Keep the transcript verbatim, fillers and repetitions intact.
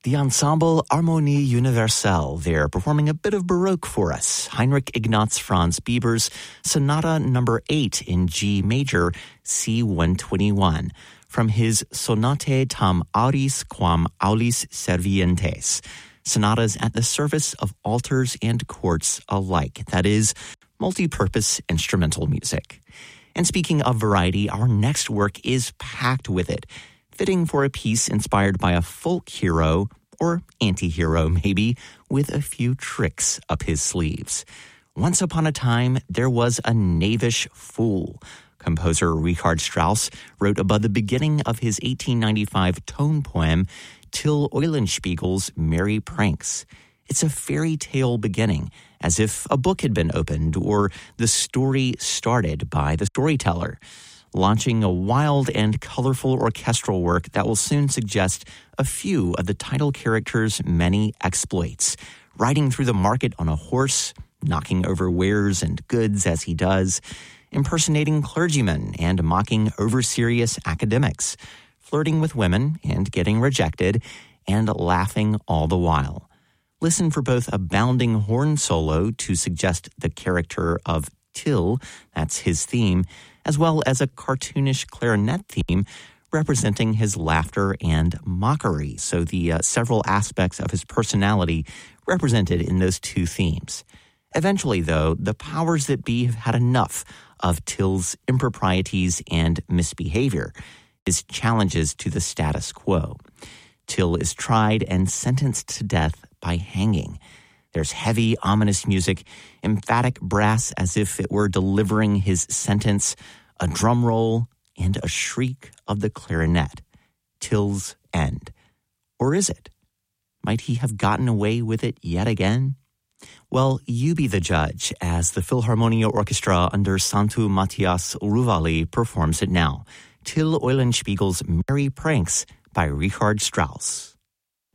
The ensemble Harmonie Universelle, they're performing a bit of Baroque for us. Heinrich Ignaz Franz Bieber's Sonata number eight in G major, C one twenty-one, from his Sonate tam auris quam aulis servientes. Sonatas at the service of altars and courts alike. That is, multi-purpose instrumental music. And speaking of variety, our next work is packed with it. Fitting for a piece inspired by a folk hero, or anti-hero maybe, with a few tricks up his sleeves. Once upon a time, there was a knavish fool. Composer Richard Strauss wrote above the beginning of his eighteen ninety-five tone poem, Till Eulenspiegel's Merry Pranks. It's a fairy tale beginning, as if a book had been opened or the story started by the storyteller, launching a wild and colorful orchestral work that will soon suggest a few of the title character's many exploits, riding through the market on a horse, knocking over wares and goods as he does, impersonating clergymen and mocking over-serious academics, flirting with women and getting rejected, and laughing all the while. Listen for both a bounding horn solo to suggest the character of Till, that's his theme, as well as a cartoonish clarinet theme representing his laughter and mockery, so the uh, several aspects of his personality represented in those two themes. Eventually, though, the powers that be have had enough of Till's improprieties and misbehavior, his challenges to the status quo. Till is tried and sentenced to death by hanging. There's heavy, ominous music, emphatic brass as if it were delivering his sentence, a drum roll, and a shriek of the clarinet. Till's end. Or is it? Might he have gotten away with it yet again? Well, you be the judge as the Philharmonia Orchestra under Santu Matthias Ruvali performs it now. Till Eulenspiegel's Merry Pranks by Richard Strauss.